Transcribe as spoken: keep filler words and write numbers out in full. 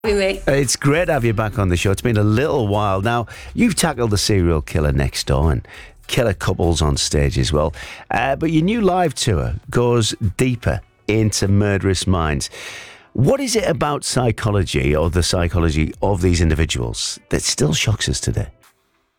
Me. It's great to have you back on the show. It's been a little while now. You've tackled the serial killer next door and killer couples on stage as well. Uh, but your new live tour goes deeper into murderous minds. What is it about psychology or the psychology of these individuals that still shocks us today?